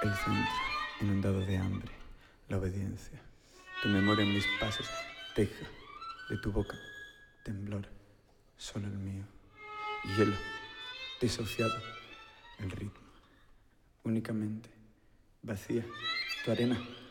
El centro, inundado de hambre, la obediencia. Tu memoria en mis pasos, teja de tu boca, temblor, solo el mío. Hielo, disociado, el ritmo. Únicamente, vacía, tu arena.